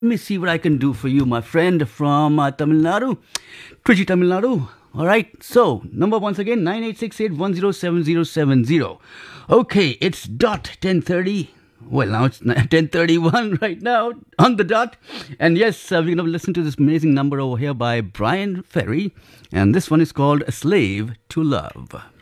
Let me see what I can do for you, my friend from Tamil Nadu, Trichy, Tamil Nadu. All right, so number once again 9868107070. Okay, it's dot 10:30. Well, now it's 10:31 right now on the dot, and yes, we're gonna listen to this amazing number over here by Brian Ferry, and this one is called "A Slave to Love."